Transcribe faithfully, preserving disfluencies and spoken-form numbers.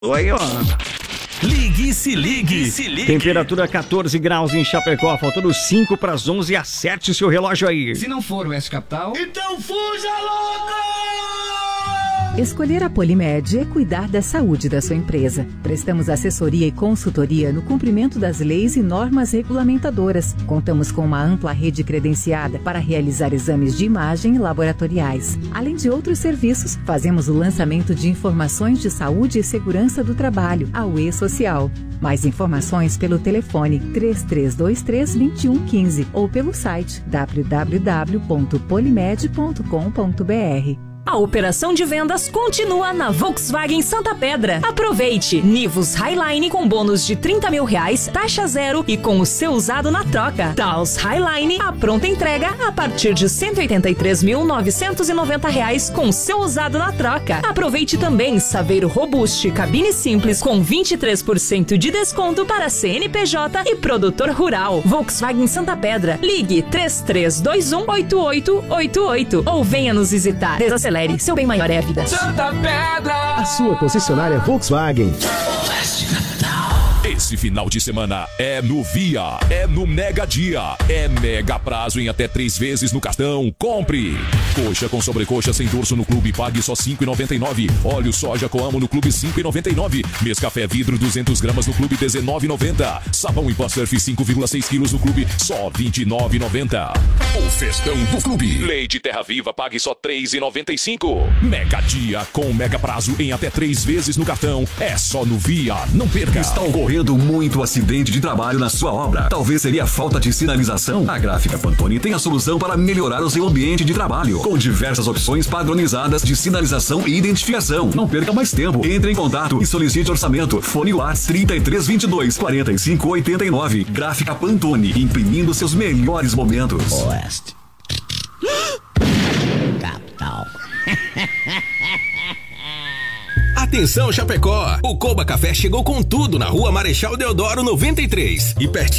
Oi, ó. Ligue, se ligue, se ligue. Temperatura quatorze graus em Chapecó, faltando cinco para as onze. Acerte seu relógio aí. Se não for o Oeste Capital, então fuja logo! Escolher a Polimed é cuidar da saúde da sua empresa. Prestamos assessoria e consultoria no cumprimento das leis e normas regulamentadoras. Contamos com uma ampla rede credenciada para realizar exames de imagem e laboratoriais. Além de outros serviços, fazemos o lançamento de informações de saúde e segurança do trabalho, a U E Social. Mais informações pelo telefone três três dois três, dois um um cinco ou pelo site w w w ponto polimed ponto com ponto b r. A operação de vendas continua na Volkswagen Santa Pedra. Aproveite! Nivus Highline com bônus de trinta mil reais, taxa zero e com o seu usado na troca. Taos Highline, a pronta entrega a partir de cento e oitenta e três mil novecentos e noventa reais com o seu usado na troca. Aproveite também Saveiro Robuste, cabine simples com vinte e três por cento de desconto para C N P J e produtor rural. Volkswagen Santa Pedra. Ligue três três dois um, oito oito oito oito ou venha nos visitar. Desacelere, seu bem maior é a vida. Santa Pedra! A sua concessionária Volkswagen. Esse final de semana é no Via, é no Mega Dia, é mega prazo em até três vezes no cartão. Compre! Coxa com sobrecoxa sem dorso no clube, pague só cinco reais e noventa e nove centavos. Óleo soja com amo no clube, cinco reais e noventa e nove centavos. Nescafé vidro duzentas gramas no clube, dezenove reais e noventa centavos. Sabão em pó surf cinco vírgula seis quilos no clube, só vinte e nove reais e noventa centavos. O festão do clube. Leite Terra Viva, pague só três reais e noventa e cinco centavos. Mega Dia com mega prazo em até três vezes no cartão. É só no Via, não perca. Está ocorrendo muito acidente de trabalho na sua obra. Talvez seria falta de sinalização. A Gráfica Pantone tem a solução para melhorar o seu ambiente de trabalho, com diversas opções padronizadas de sinalização e identificação. Não perca mais tempo. Entre em contato e solicite orçamento. Fone Whats trinta e três vinte e dois, quarenta e cinco oitenta e nove. Gráfica Pantone, imprimindo seus melhores momentos. Oeste Capital. Atenção, Chapecó! O Coba Café chegou com tudo na Rua Marechal Deodoro noventa e três e pertinho